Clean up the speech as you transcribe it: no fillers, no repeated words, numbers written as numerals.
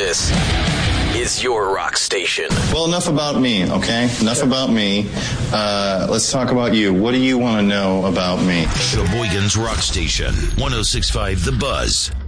This is your rock station. Well, enough about me, okay? Enough about me. Let's talk about you. What do you want to know about me? Sheboygan's Rock Station, 106.5 The Buzz.